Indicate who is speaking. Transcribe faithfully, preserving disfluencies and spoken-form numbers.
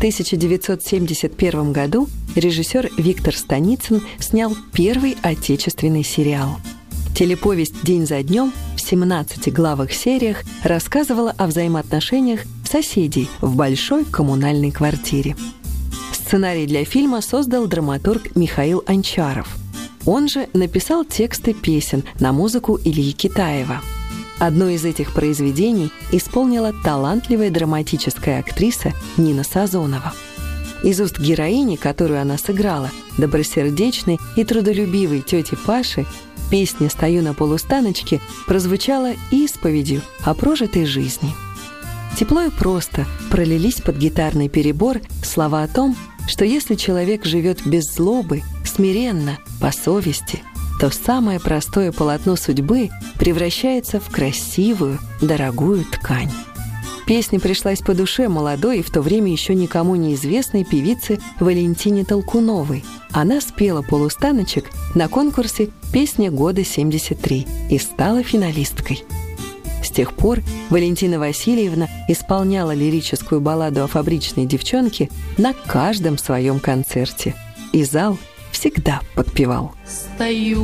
Speaker 1: тысяча девятьсот семьдесят первом году режиссер Виктор Станицын снял первый отечественный сериал. Телеповесть «День за днем» в семнадцати главах сериях рассказывала о взаимоотношениях соседей в большой коммунальной квартире. Сценарий для фильма создал драматург Михаил Анчаров. Он же написал тексты песен на музыку Ильи Китаева. Одно из этих произведений исполнила талантливая драматическая актриса Нина Сазонова. Из уст героини, которую она сыграла, добросердечной и трудолюбивой тети Паши, песня «Стою на полустаночке» прозвучала исповедью о прожитой жизни. Тепло и просто пролились под гитарный перебор слова о том, что если человек живет без злобы, смиренно, по совести, то самое простое полотно судьбы превращается в красивую, дорогую ткань. Песня пришлась по душе молодой и в то время еще никому неизвестной певице Валентине Толкуновой. Она спела «Полустаночек» на конкурсе «Песня года семьдесят три» и стала финалисткой. С тех пор Валентина Васильевна исполняла лирическую балладу о фабричной девчонке на каждом своем концерте. И зал всегда подпевал.
Speaker 2: Стою